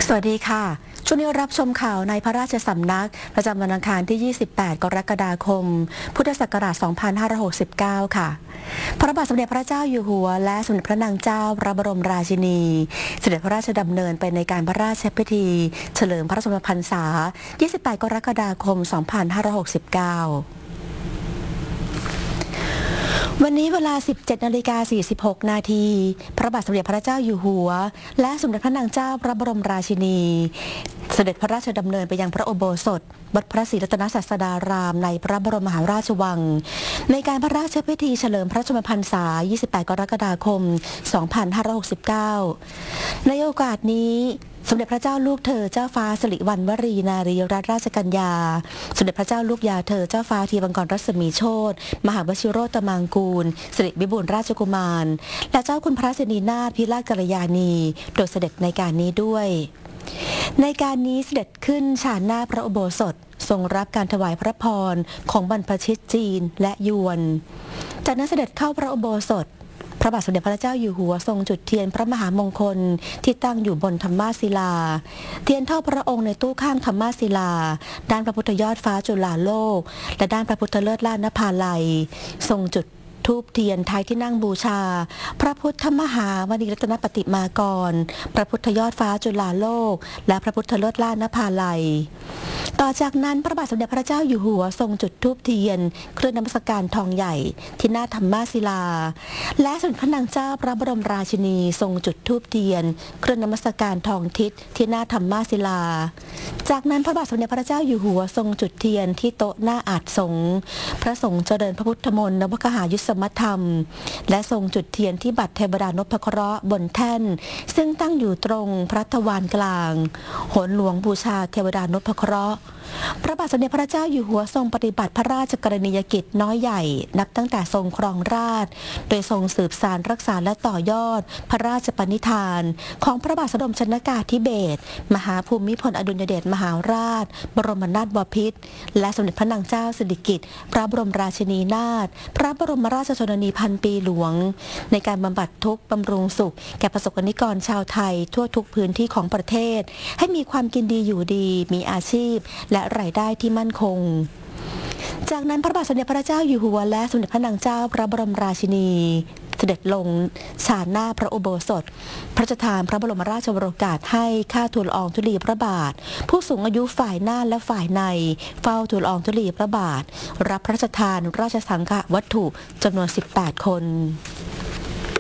สวัสดีค่ะช่วงนี้รับชมข่าวในพระราชสำนักประจำวันอังคารที่ 28 กรกฎาคม พุทธศักราช 2569 ค่ะพระบาทสมเด็จพระเจ้าอยู่หัวและสมเด็จพระนางเจ้าพระบรมราชินีเสด็จพระราชดำเนินไปในการพระราชพิธีเฉลิมพระชนมพรรษา 28 กรกฎาคม 2569วันนี้เวลา 17:46 นาทีพระบาทสมเด็จพระเจ้าอยู่หัวและสมเด็จพระนางเจ้าพระบรมราชินีเสด็จพระราชดำเนินไปยังพระอุโบสถวัดพระศรีรัตนศาสดารามในพระบรมมหาราชวังในการพระราชพิธีเฉลิมพระชนมพรรษา 28 กรกฎาคม 2569 ในโอกาสนี้สมเด็จพระเจ้าลูกเธอเจ้าฟ้าสิริวัณวรีนารีรัตนราชกัญญาสมเด็จพระเจ้าลูกยาเธอเจ้าฟ้าทีบังกรรัศมีโชติมหาวชิโรตมังกูลสิริวิบูลย์ราชกุมารและเจ้าคุณพระสินีนาถพิราชกัลยาณีโดยเสด็จในการนี้ด้วยในการนี้เสด็จขึ้นฉานหน้าพระอุโบสถทรงรับการถวายพระพรของบรรพชิตจีนและยวนจากนั้นเสด็จเข้าพระอุโบสถพระบาทสมเด็จพระเจ้าอยู่หัวทรงจุดเทียนพระมหามงคลที่ตั้งอยู่บนธรรมาศิลาเทียนเท่าพระองค์ในตู้ข้างธรรมาศิลาด้านพระพุทธยอดฟ้าจุฬาโลกและด้านพระพุทธเลิศล้านนภาลัยทรงจุดธูปเทียนท้ายที่นั่งบูชาพระพุทธมหาวณีรัตนปฏิมากรพระพุทธยอดฟ้าจุฬาโลกและพระพุทธเลิศล้านนภาลัยต่อจากนั้นพระบาทสมเด็จพระเจ้าอยู่หัวทรงจุดธูปเทียนเครื่องนมัสการทองใหญ่ที่หน้าธรรมาศิลาและสมเด็จพระนางเจ้าพระบรมราชินีทรงจุดธูปเทียนเครื่องนมัสการทองทิศที่หน้าธรรมาศิลาจากนั้นพระบาทสมเด็จพระเจ้าอยู่หัวทรงจุดเทียนที่โต๊ะหน้าอาสน์สงฆ์พระสงฆ์เจริญพระพุทธมนต์นวคหายุสมธรรมและทรงจุดเทียนที่บัตรเทวดานพเคราะห์บนแท่นซึ่งตั้งอยู่ตรงพระทวารกลางโหนหลวงบูชาเทวดานพเคราะห์พระบาทสมเด็จพระเจ้าอยู่หัวทรงปฏิบัติพระราชกรณียกิจน้อยใหญ่นับตั้งแต่ทรงครองราชย์โดยทรงสืบสานรักษาและต่อยอดพระราชปณิธานของพระบาทสมเด็จชนกาธิเบศรมหาภูมิพลอดุลยเดชมหาราชบรมนาถบพิตรและสมเด็จพระนางเจ้าสิริกิติ์พระบรมราชินีนาถพระบรมราชชนนีพันปีหลวงในการบำบัดทุกข์บำรุงสุขแก่ประสบนิกรชาวไทยทั่วทุกพื้นที่ของประเทศให้มีความกินดีอยู่ดีมีอาชีพและรายได้ที่มั่นคงจากนั้นพระบาทสมเด็จพระเจ้าอยู่หัวและสมเด็จพระนางเจ้าพระบรมราชินีเสด็จลงฉานหน้าพระอุโบสถพระราชทานพระบรมราชโองการให้ข้าทูลละอองธุลีพระบาทผู้สูงอายุฝ่ายหน้าและฝ่ายในเฝ้าทูลละอองธุลีพระบาทรับพระราชทานราชสังฆวัตถุจำนวน 18 คน